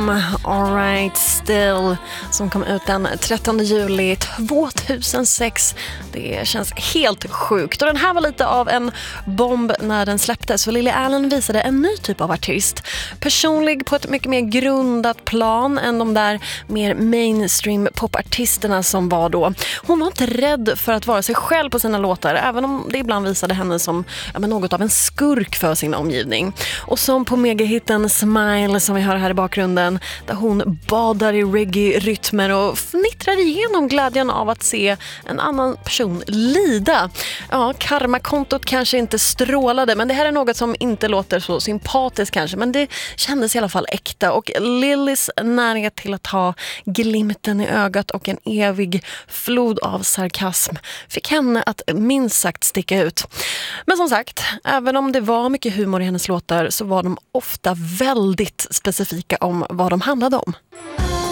Them, Alright Still, som kom ut den 13 juli 2006. Det känns helt sjukt. Och den här var lite av en bomb när den släpptes, för Lily Allen visade en ny typ av artist. Personlig på ett mycket mer grundat plan än de där mer mainstream popartisterna som var då. Hon var inte rädd för att vara sig själv på sina låtar, även om det ibland visade henne som något av en skurk för sin omgivning. Och som på megahitten Smile som vi hör här i bakgrunden, där hon badar i reggae-rytmer och fnittrar igenom glädjen av att se en annan person lida. Ja, karmakontot kanske inte strålade, men det här är något som inte låter så sympatiskt kanske, men det kändes i alla fall äkta. Och Lillys närhet till att ha glimten i ögat och en evig flod av sarkasm fick henne att minst sagt sticka ut. Men som sagt, även om det var mycket humor i hennes låtar så var de ofta väldigt specifika om vad de handlade om.